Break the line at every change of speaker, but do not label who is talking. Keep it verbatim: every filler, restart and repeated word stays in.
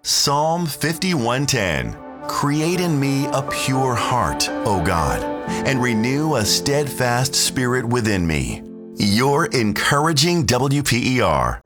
Psalm fifty-one ten. Create in me a pure heart, O God, and renew a steadfast spirit within me. Your encouraging W P E R.